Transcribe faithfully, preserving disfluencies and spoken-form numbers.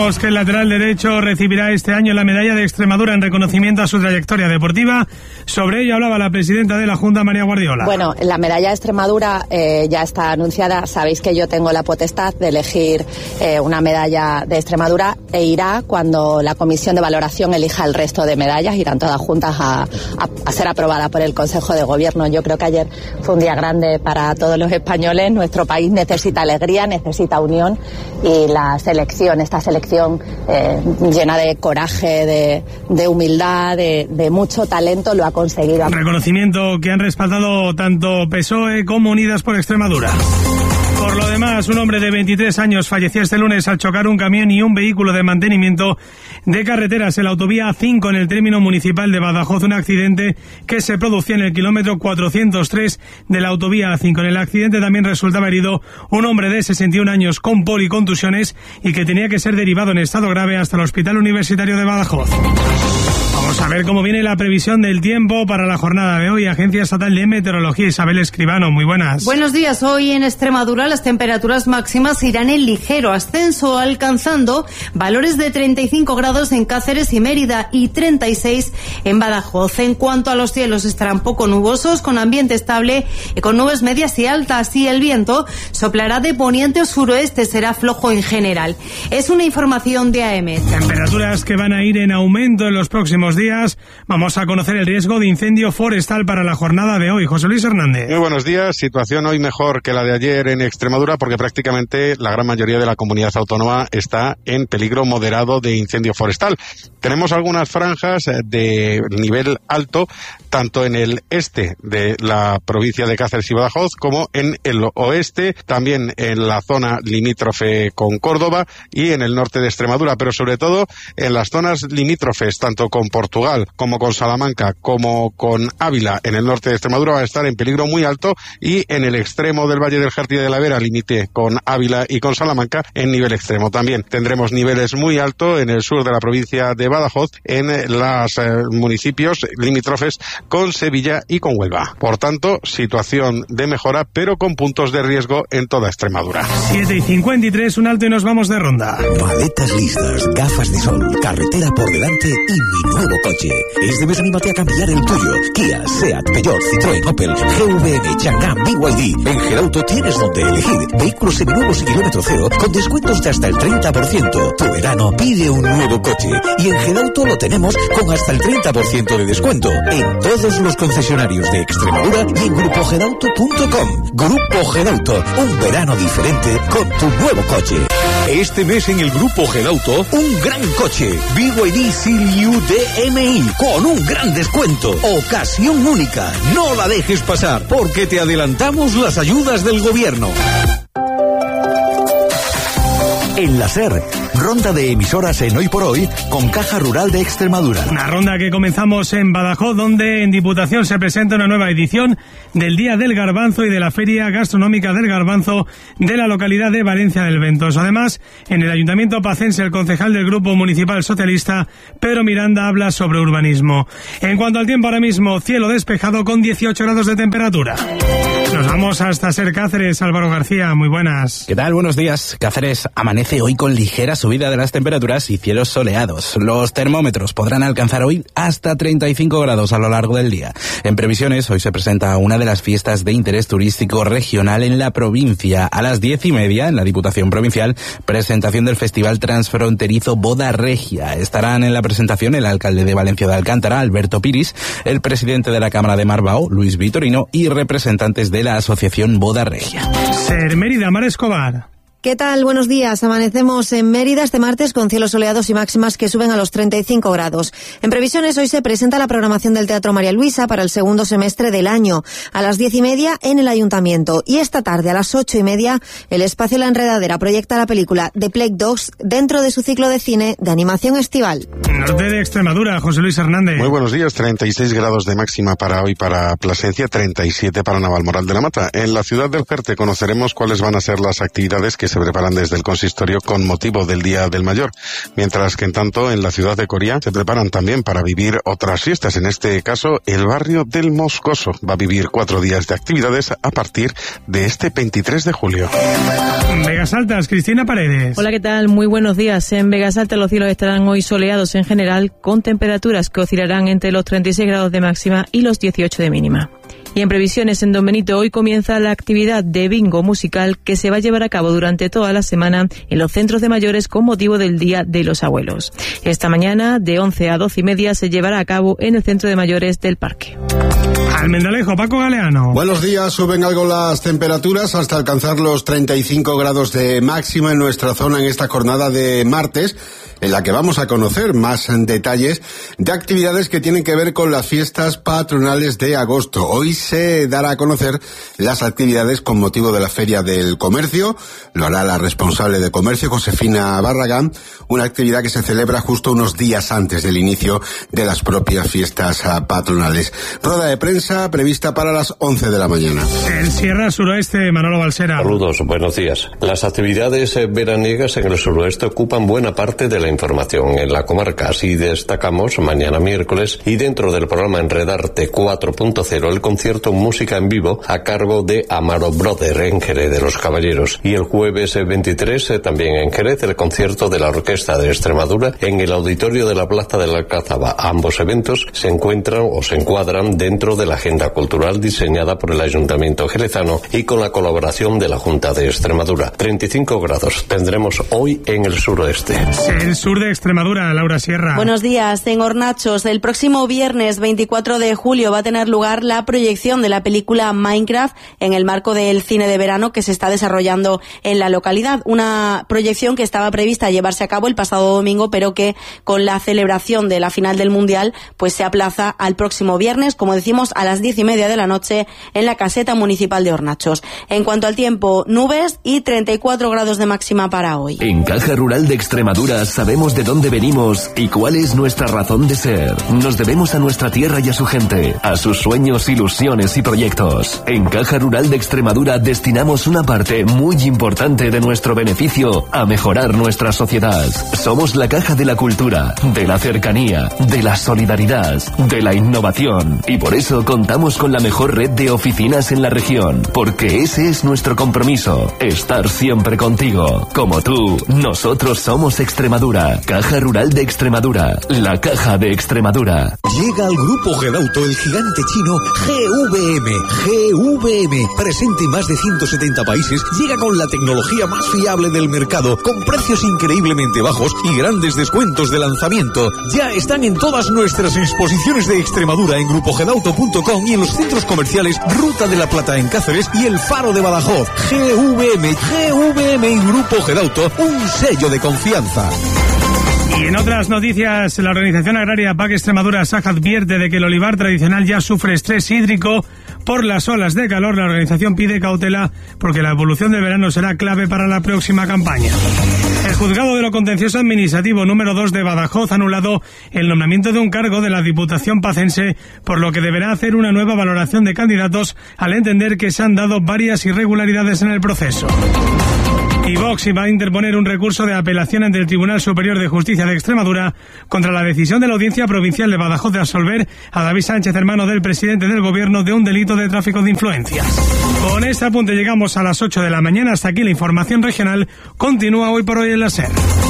contamos que el lateral derecho recibirá este año la medalla de Extremadura en reconocimiento a su trayectoria deportiva. Sobre ello hablaba la presidenta de la Junta, María Guardiola. Bueno, la medalla de Extremadura eh, ya está anunciada. Sabéis que yo tengo la potestad de elegir eh, una medalla de Extremadura e irá cuando la comisión de valoración elija el resto de medallas. Irán todas juntas a, a, a ser aprobada por el Consejo de Gobierno. Yo creo que ayer fue un día grande para todos los españoles. Nuestro país necesita alegría, necesita unión, y la selección, esta selección eh, llena de coraje, de, de humildad, de, de mucho talento, lo ha conseguido. Reconocimiento que han respaldado tanto P S O E como Unidas por Extremadura. Por lo demás, un hombre de veintitrés años falleció este lunes al chocar un camión y un vehículo de mantenimiento de carreteras en la autovía A cinco en el término municipal de Badajoz, un accidente que se producía en el kilómetro cuatrocientos tres de la autovía A cinco. En el accidente también resultaba herido un hombre de sesenta y un años con policontusiones y que tenía que ser derivado en estado grave hasta el Hospital Universitario de Badajoz. Vamos a ver cómo viene la previsión del tiempo para la jornada de hoy. Agencia Estatal de Meteorología, Isabel Escribano, muy buenas. Buenos días. Hoy en Extremadura las temperaturas máximas irán en ligero ascenso, alcanzando valores de treinta y cinco grados en Cáceres y Mérida y treinta y seis en Badajoz. En cuanto a los cielos, estarán poco nubosos, con ambiente estable y con nubes medias y altas, y el viento soplará de poniente o suroeste, será flojo en general. Es una información de A M. Temperaturas que van a ir en aumento en los próximos días. Vamos a conocer el riesgo de incendio forestal para la jornada de hoy. José Luis Hernández. Muy buenos días. Situación hoy mejor que la de ayer en Extremadura, porque prácticamente la gran mayoría de la comunidad autónoma está en peligro moderado de incendio forestal. Tenemos algunas franjas de nivel alto, tanto en el este de la provincia de Cáceres y Badajoz como en el oeste, también en la zona limítrofe con Córdoba y en el norte de Extremadura, pero sobre todo en las zonas limítrofes, tanto con Portugal como con Salamanca como con Ávila en el norte de Extremadura, va a estar en peligro muy alto, y en el extremo del Valle del Jártira de la Vera, límite con Ávila y con Salamanca, en nivel extremo. También tendremos niveles muy altos en el sur de la provincia de Badajoz, en los eh, municipios limítrofes con Sevilla y con Huelva. Por tanto, situación de mejora, pero con puntos de riesgo en toda Extremadura. siete y cincuenta y tres, un alto y nos vamos de ronda. Maletas listas, gafas de sol, carretera por delante y mi nuevo coche. Este mes anímate a cambiar el tuyo. Kia, Seat, Peugeot, Citroën, Opel, G V M, Changan, B Y D. En Gerauto tienes donde elegir. Vehículos seminuevos y kilómetro cero con descuentos de hasta el treinta por ciento. Tu verano pide un nuevo coche. Y en Gerauto lo tenemos con hasta el treinta por ciento de descuento en todos los concesionarios de Extremadura y en grupo gerauto punto com. Grupo Gerauto, un verano diferente con tu nuevo coche. Este mes en el Grupo Gerauto, un gran coche. B Y D Siliu D M I con un gran descuento. Ocasión única. No la dejes pasar porque te adelantamos las ayudas del gobierno. En la SER, ronda de emisoras en Hoy por Hoy con Caja Rural de Extremadura. Una ronda que comenzamos en Badajoz, donde en Diputación se presenta una nueva edición del Día del Garbanzo y de la Feria Gastronómica del Garbanzo de la localidad de Valencia del Ventoso. Además, en el Ayuntamiento pacense, el concejal del Grupo Municipal Socialista, Pedro Miranda, habla sobre urbanismo. En cuanto al tiempo, ahora mismo cielo despejado con dieciocho grados de temperatura. Nos vamos hasta SER Cáceres. Álvaro García, muy buenas. ¿Qué tal? Buenos días. Cáceres amanece hoy con ligera subida de las temperaturas y cielos soleados. Los termómetros podrán alcanzar hoy hasta treinta y cinco grados a lo largo del día. En previsiones, hoy se presenta una de las fiestas de interés turístico regional en la provincia. A las diez y media, en la Diputación Provincial, presentación del Festival Transfronterizo Boda Regia. Estarán en la presentación el alcalde de Valencia de Alcántara, Alberto Piris, el presidente de la Cámara de Marbao, Luis Vitorino, y representantes de la Asociación Boda Regia. SER Mérida, Mar Escobar. ¿Qué tal? Buenos días. Amanecemos en Mérida este martes con cielos soleados y máximas que suben a los treinta y cinco grados. En previsiones, hoy se presenta la programación del Teatro María Luisa para el segundo semestre del año. A las diez y media en el Ayuntamiento. Y esta tarde, a las ocho y media, el Espacio La Enredadera proyecta la película The Plague Dogs dentro de su ciclo de cine de animación estival. Norte de Extremadura, José Luis Hernández. Muy buenos días. treinta y seis grados de máxima para hoy para Plasencia, treinta y siete para Navalmoral de la Mata. En la ciudad del Jerte conoceremos cuáles van a ser las actividades que se preparan desde el consistorio con motivo del Día del Mayor, mientras que en tanto en la ciudad de Coria se preparan también para vivir otras fiestas. En este caso, el barrio del Moscoso va a vivir cuatro días de actividades a partir de este veintitrés de julio. Vegas Altas, Cristina Paredes. Hola, ¿qué tal? Muy buenos días. En Vegas Altas los cielos estarán hoy soleados en general, con temperaturas que oscilarán entre los treinta y seis grados de máxima y los dieciocho de mínima. Y en previsiones, en Don Benito hoy comienza la actividad de bingo musical que se va a llevar a cabo durante toda la semana en los centros de mayores con motivo del Día de los Abuelos. Esta mañana, de once a doce y media, se llevará a cabo en el centro de mayores del parque. Almendalejo, Paco Galeano. Buenos días, suben algo las temperaturas hasta alcanzar los treinta y cinco grados de máxima en nuestra zona en esta jornada de martes, en la que vamos a conocer más detalles de actividades que tienen que ver con las fiestas patronales de agosto. Hoy se dará a conocer las actividades con motivo de la Feria del Comercio. Lo hará la responsable de comercio, Josefina Barragán, una actividad que se celebra justo unos días antes del inicio de las propias fiestas patronales. Rueda de prensa prevista para las once de la mañana. En Sierra Suroeste, Manolo Balsera. Saludos, buenos días. Las actividades veraniegas en el suroeste ocupan buena parte de la información en la comarca. Así destacamos mañana miércoles y dentro del programa Enredarte cuatro punto cero el concierto Música en Vivo a cargo de Amaro Brother en Jerez de los Caballeros. Y el jueves veintitrés también en Jerez el concierto de la Orquesta de Extremadura en el Auditorio de la Plaza de la Alcazaba. Ambos eventos se encuentran o se encuadran dentro de la agenda cultural diseñada por el Ayuntamiento jerezano y con la colaboración de la Junta de Extremadura. treinta y cinco grados tendremos hoy en el suroeste. El sur de Extremadura, Laura Sierra. Buenos días. En Hornachos, el próximo viernes veinticuatro de julio va a tener lugar la proyección de la película Minecraft en el marco del cine de verano que se está desarrollando en la localidad. Una proyección que estaba prevista llevarse a cabo el pasado domingo, pero que con la celebración de la final del Mundial pues se aplaza al próximo viernes, como decimos, a las diez y media de la noche en la caseta municipal de Hornachos. En cuanto al tiempo, nubes y treinta y cuatro grados de máxima para hoy. En Caja Rural de Extremadura sabemos de dónde venimos y cuál es nuestra razón de ser. Nos debemos a nuestra tierra y a su gente, a sus sueños, ilusiones y proyectos. En Caja Rural de Extremadura destinamos una parte muy importante de nuestro beneficio a mejorar nuestra sociedad. Somos la caja de la cultura, de la cercanía, de la solidaridad, de la innovación, y por eso contamos con la mejor red de oficinas en la región, porque ese es nuestro compromiso, estar siempre contigo. Como tú, nosotros somos Extremadura. Caja Rural de Extremadura, la caja de Extremadura. Llega al grupo Gedauto el gigante chino G V M. G V M, presente en más de ciento setenta países, llega con la tecnología más fiable del mercado, con precios increíblemente bajos y grandes descuentos de lanzamiento. Ya están en todas nuestras exposiciones de Extremadura en grupo gedauto punto com y en los centros comerciales Ruta de la Plata en Cáceres y El Faro de Badajoz. G V M, G V M y Grupo Gedauto, un sello de confianza. Y en otras noticias, la organización agraria P A C Extremadura S A J advierte de que el olivar tradicional ya sufre estrés hídrico por las olas de calor. La organización pide cautela porque la evolución del verano será clave para la próxima campaña. El juzgado de lo contencioso administrativo número dos de Badajoz ha anulado el nombramiento de un cargo de la Diputación pacense, por lo que deberá hacer una nueva valoración de candidatos al entender que se han dado varias irregularidades en el proceso. Y Vox va a interponer un recurso de apelación ante el Tribunal Superior de Justicia de Extremadura contra la decisión de la Audiencia Provincial de Badajoz de absolver a David Sánchez, hermano del presidente del Gobierno, de un delito de tráfico de influencias. Con este apunte llegamos a las ocho de la mañana. Hasta aquí la información regional. Continúa Hoy por Hoy en la SER.